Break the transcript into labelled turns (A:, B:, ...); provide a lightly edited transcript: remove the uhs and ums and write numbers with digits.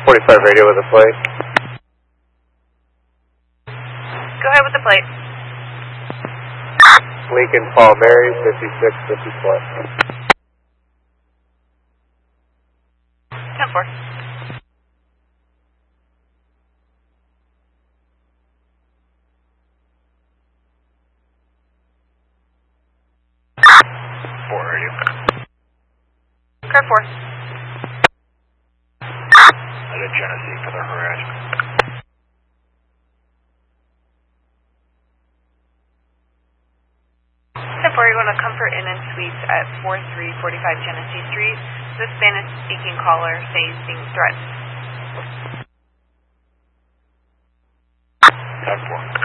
A: 45 radio with a plate.
B: Go ahead with the plate.
A: Lincoln Paul Mary, 5654.
B: 10-4.
A: Radio.
B: Car 4.
A: At a Genesee for the harassment.
B: 10-4, you're going to Comfort Inn and Suites at 4345 Genesee Street. The Spanish-speaking caller says being threatened.
A: 10-4.